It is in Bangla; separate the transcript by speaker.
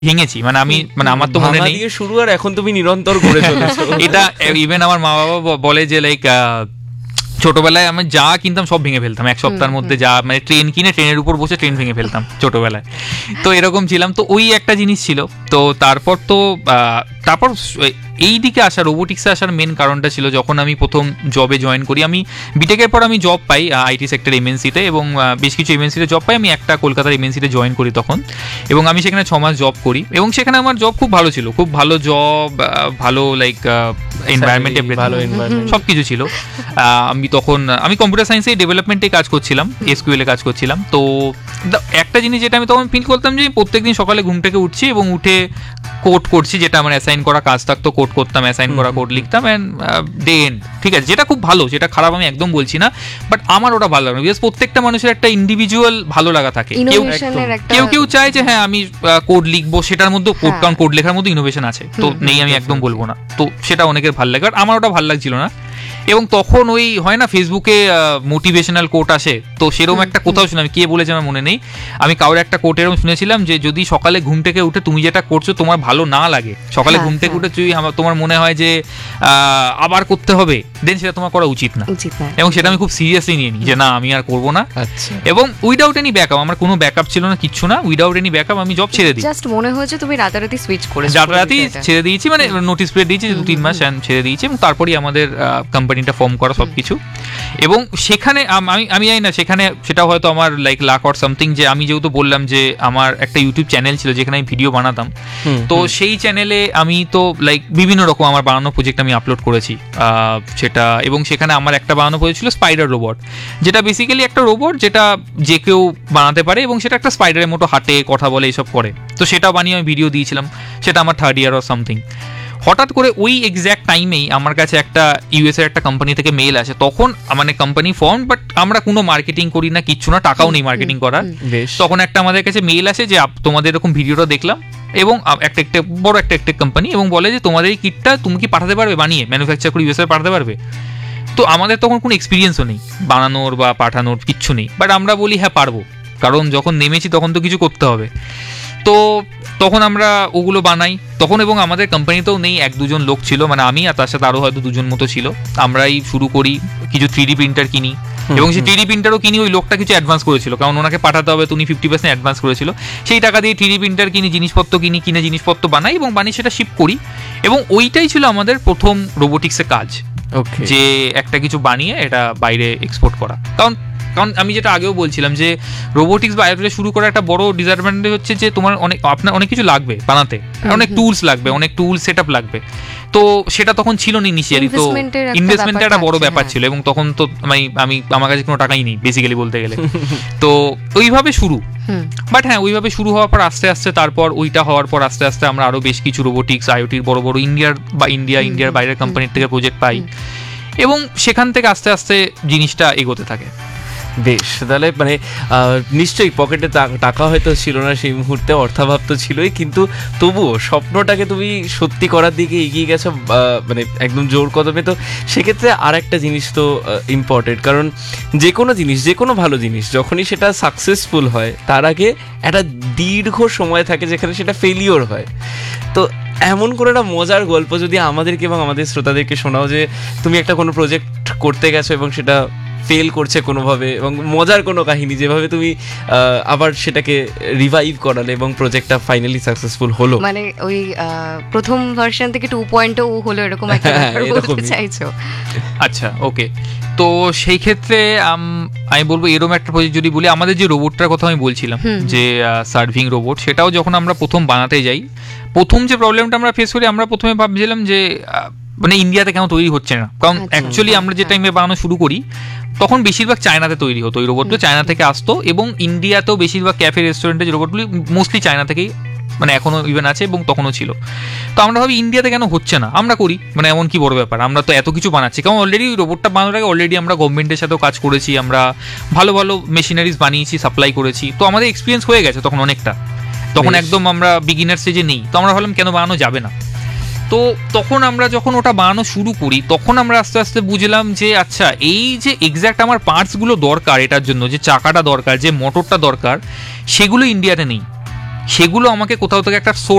Speaker 1: ভেঙেছি, মানে আমি মানে আমার তো মনে নেই
Speaker 2: শুরু, আর এখন তুমি নিরন্তর করে চলেছো।
Speaker 1: এটা ইভেন আমার মা বাবা বলে যে লাইক ছোটবেলায় আমি যা কিনতাম সব ভেঙে ফেলতাম এক সপ্তাহের মধ্যে, যা মানে ট্রেন কিনে ট্রেনের উপর বসে ট্রেন ভেঙে ফেলতাম ছোটবেলায়। তো এরকম ছিলাম, তো ওই একটা জিনিস ছিল। তো তারপর এই দিকে আসা, রোবোটিক্সে আসার মেন কারণটা ছিল যখন আমি প্রথম জবে জয়েন করি। আমি বিটেকের পর আমি জব পাই আইটি সেক্টর এমএনসিতে, এবং বেশ কিছু এমএনসিতে জব পাই। আমি একটা কলকাতার এমএনসিতে জয়েন করি তখন, এবং আমি সেখানে 6 মাস জব করি, এবং সেখানে আমার জব খুব ভালো ছিল, খুব ভালো জব, ভালো লাইক এনভায়রনমেন্ট, ভালো এনভায়রনমেন্ট, সব কিছু ছিল। আমি কম্পিউটার সায়েন্সে ডেভেলপমেন্টে কাজ করছিলাম, এসকিউএল এ কাজ করছিলাম। তো একটা জিনিস যেটা আমি তখন ফিল করতাম যে প্রত্যেকদিন সকালে ঘুম থেকে উঠছি এবং উঠে কোড করছি, যেটা আমার অ্যাসাইন করা কাজ থাকতো কোড করতাম, অ্যাসাইন করা কোড লিখতাম, অ্যান্ড ডে এন্ড, ঠিক আছে, যেটা খুব ভালো, যেটা খারাপ আমি একদম বলছি না, বাট আমার ওটা ভালো লাগে। বিকজ প্রত্যেকটা মানুষের একটা ইন্ডিভিজুয়াল ভালো লাগা থাকে। কেউ কেউ চায় যে হ্যাঁ আমি কোড লিখবো, সেটার মধ্যে কোড, কারণ কোড লেখার মধ্যে ইনোভেশন আছে, তো নেই আমি একদম বলবো না, তো সেটা অনেকের ভালো লাগে, বাট আমার ওটা ভালো লাগছিল না। এবং তখন ওই হয় না ফেসবুকে মোটিভেশনাল কোট আসে, তো সেরকম একটা কোথাও শুনে, আমি কে বলেছে আমার মনে নেই, আমি কারোর একটা কোট এরকম শুনেছিলাম যে যদি সকালে ঘুম থেকে উঠে তুমি যেটা করছো তোমার ভালো না লাগে, সকালে ঘুম থেকে উঠে তোমার মনে হয় যে আবার করতে হবে, দেন সেটা তোমার করা উচিত না। এবং সেটা আমি খুব সিরিয়াসলি নিয়ে নিই যে না আমি আর করবো না। এবং উইদাউট এনি ব্যাকআপ, আমার কোনো ব্যাকআপ ছিল না, কিচ্ছু না, উইদাউট এনি ব্যাকআপ আমি জব ছেড়ে দিই।
Speaker 3: জাস্ট মনে হয়েছে তুমি রাতারাতি সুইচ করেছো?
Speaker 1: রাতারাতি ছেড়ে দিয়েছি, মানে নোটিস পিরিয়ড দিয়েছি 2-3 মাস ছেড়ে দিয়েছি, এবং তারপরেই আমাদের কোম্পানিটা ফর্ম করা সবকিছু। এবং সেখানে আমি জানি না সেখানে সেটা হয়তো আমার লাইক লাক অর সামথিং, যে আমি যেহেতু বললাম যে আমার একটা ইউটিউব চ্যানেল ছিল যেখানে আমি ভিডিও বানাতাম, তো সেই চ্যানেলে আমি তো লাইক বিভিন্ন রকম আমার বানানো প্রজেক্ট আমি আপলোড করেছি সেটা, এবং সেখানে আমার একটা বানানো প্রজেক্ট ছিল স্পাইডার রোবট, যেটা বেসিক্যালি একটা রোবট যেটা যে কেউ বানাতে পারে, এবং সেটা একটা স্পাইডারের মতো হাঁটে, কথা বলে, এইসব করে। তো সেটা বানিয়ে আমি ভিডিও দিয়েছিলাম, সেটা আমার 3rd ইয়ার অর সামথিং। হঠাৎ করে ওই এক্স্যাক্ট টাইমেই আমার কাছে একটা ইউএসএর একটা কোম্পানি থেকে মেল আসে, তখন মানে কোম্পানি ফর্ম, বাট আমরা কোনো মার্কেটিং করি না, কিচ্ছু না, টাকাও নেই মার্কেটিং করার। তখন একটা আমাদের কাছে মেল আসে যে তোমাদের এরকম ভিডিওটা দেখলাম, এবং একটা বড় একটা কোম্পানি, এবং বলে যে তোমাদের এই কিটটা তুমি কি পাঠাতে পারবে, বানিয়ে ম্যানুফ্যাকচার করে ইউএসএ পাঠাতে পারবে? তো আমাদের তখন কোনো এক্সপিরিয়েন্সও নেই বানানোর বা পাঠানোর, কিচ্ছু নেই, বাট আমরা বলি হ্যাঁ পারবো, কারণ যখন নেমেছি তখন তো কিছু করতে হবে। তো তখন আমরা ওগুলো বানাই তখন, এবং আমাদের কোম্পানিতেও নেই, 1-2 জন লোক ছিল, মানে আমি আর তার সাথে আরও হয়তো 2 জন মতো ছিল। আমরাই শুরু করি, কিছু 3D প্রিন্টার কিনি, এবং সেই 3D প্রিন্টারও কিনি, ওই লোকটা কিছু অ্যাডভান্স করেছিল, কারণ ওনাকে পাঠাতে হবে, তো উনি 50% অ্যাডভান্স করেছিল। সেই টাকা দিয়ে 3D প্রিন্টার কিনি, জিনিসপত্র কিনে জিনিসপত্র বানাই, এবং বানিয়ে সেটা শিপ করি। এবং ওইটাই ছিল আমাদের প্রথম রোবোটিক্সের কাজ, যে একটা কিছু বানিয়ে এটা বাইরে এক্সপোর্ট করা। কারণ আমি যেটা আগেও বলছিলাম যে রোবোটিক্স বা আইওটি শুরু করার একটা বড় ডিসঅ্যাডভান্টেজ হচ্ছে যে আপনার অনেক কিছু লাগবে বানাতে, অনেক টুলস লাগবে, অনেক টুল সেটআপ লাগবে। তো সেটা তখন ছিল না ইনিশিয়ালি, তো ইনভেস্টমেন্টের একটা বড় ব্যাপার ছিল, এবং তখন তো আমার কাছে কোনো টাকাই নেই বেসিক্যালি বলতে গেলে। তো ওইভাবে শুরু, বাট হ্যাঁ ওইভাবে শুরু হওয়ার পর আস্তে আস্তে, তারপর ওইটা হওয়ার পর আস্তে আস্তে আমরা আরো বেশ কিছু রোবোটিক্স আইওটির বড় বড় ইন্ডিয়ার বাইরের কোম্পানির থেকে প্রজেক্ট পাই, এবং সেখান থেকে আস্তে আস্তে জিনিসটা এগোতে থাকে।
Speaker 2: বেশ, তাহলে মানে নিশ্চয়ই পকেটে টাকা হয়তো ছিল না সেই মুহূর্তে, অর্থাভাব তো ছিলই, কিন্তু তবুও স্বপ্নটাকে তুমি সত্যি করার দিকে এগিয়ে গেছো মানে একদম জোর কদমে। তো সেক্ষেত্রে আর একটা জিনিস তো ইম্পর্টেন্ট, কারণ যে কোনো জিনিস, যে কোনো ভালো জিনিস যখনই সেটা সাকসেসফুল হয় তার আগে একটা দীর্ঘ সময় থাকে যেখানে সেটা ফেলিওর হয়। তো এমন করে একটা মজার গল্প যদি আমাদেরকে এবং আমাদের শ্রোতাদেরকে শোনাও, যে তুমি একটা কোনো প্রজেক্ট করতে গেছো এবং সেটা ফেল করছে কোনোভাবে, এবং মজার কোনো কাহিনী যেভাবে তুমি আবার সেটাকে রিভাইভ করালে এবং প্রজেক্টটা ফাইনালি সাকসেসফুল হলো,
Speaker 3: মানে ওই প্রথম ভার্সন থেকে 2.0 হলো, এরকম একটা বলতে চাইছো?
Speaker 1: আচ্ছা, ওকে। তো সেই ক্ষেত্রে আমি বলবো এরকম একটা প্রজেক্ট যদি বলি, আমাদের যে রোবটটার কথা আমি বলছিলাম, যে সার্ভিং রোবট, সেটাও যখন আমরা প্রথম বানাতে যাই, প্রথম যে প্রবলেমটা আমরা ফেস করি, আমরা প্রথমে ভাবছিলাম যে মানে ইন্ডিয়াতে কেন তৈরি হচ্ছে না, কারণ অ্যাকচুয়ালি আমরা যে টাইমে বানানো শুরু করি তখন বেশিরভাগ চায়নাতে তৈরি হতো, ওই রোবটগুলো চায়না থেকে আসতো, এবং ইন্ডিয়াতেও বেশিরভাগ ক্যাফে রেস্টুরেন্টে যে রোবটগুলি মোস্টলি চায়না থেকেই মানে এখনো ইভেন আছে, এবং তখনও ছিল। তো আমরা ভাবি ইন্ডিয়াতে কেন হচ্ছে না, আমরা করি, মানে এমন কি বড় ব্যাপার, আমরা তো এত কিছু বানাচ্ছি, কারণ অলরেডি রোবটটা বানানোর আগে অলরেডি আমরা গভর্নমেন্টের সাথেও কাজ করেছি, আমরা ভালো ভালো মেশিনারিজ বানিয়েছি, সাপ্লাই করেছি, তো আমাদের এক্সপিরিয়েন্স হয়ে গেছে তখন অনেকটা, তখন একদম আমরা বিগিনার স্টেজে নেই। তো আমরা ভাবলাম কেন বানানো যাবে না। তো তখন আমরা যখন ওটা বানানো শুরু করি তখন আমরা আস্তে আস্তে বুঝলাম যে আচ্ছা এই যে এক্স্যাক্ট আমার পার্টসগুলো দরকার এটার জন্য, যে চাকাটা দরকার, যে মোটরটা দরকার, সেগুলো ইন্ডিয়াতে নেই। সেগুলো আমাকে কোথাও থেকে একটা